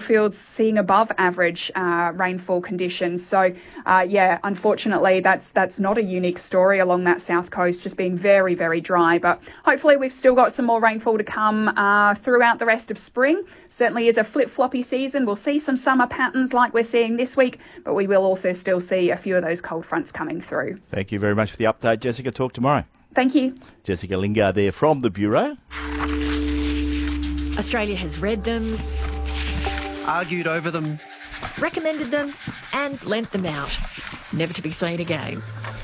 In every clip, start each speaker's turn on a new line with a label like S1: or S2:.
S1: Goldfields seeing above average rainfall conditions. So, unfortunately, that's not a unique story along that south coast, just being very, very dry. But hopefully we've still got some more rainfall to come throughout the rest of spring. Certainly is a flip-floppy season. We'll see some summer patterns like we're seeing this week, but we will also still see a few of those cold fronts coming through.
S2: Thank you very much for the update, Jessica. Talk tomorrow.
S1: Thank you.
S2: Jessica Lingard there from the Bureau.
S3: Australia has read them,
S4: argued over them,
S3: recommended them and lent them out, never to be seen again.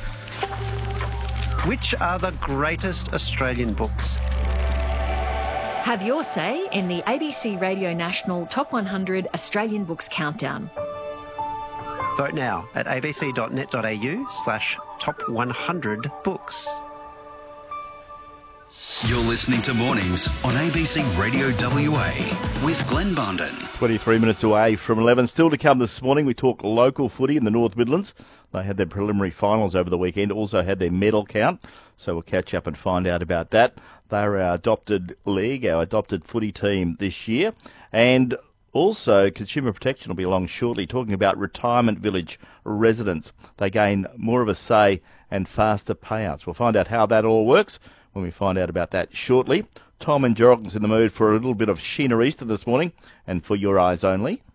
S4: Which are the greatest Australian books?
S3: Have your say in the ABC Radio National Top 100 Australian Books Countdown.
S4: Vote now at abc.net.au/top100books.
S5: You're listening to Mornings on ABC Radio WA with Glenn Barnden.
S2: 23 minutes away from 11. Still to come this morning, we talk local footy in the North Midlands. They had their preliminary finals over the weekend, also had their medal count, so we'll catch up and find out about that. They're our adopted league, our adopted footy team this year. And also, Consumer Protection will be along shortly talking about retirement village residents. They gain more of a say and faster payouts. We'll find out how that all works when we find out about that shortly. Tom and Geraldton's in the mood for a little bit of Sheena Easter this morning, and for your eyes only.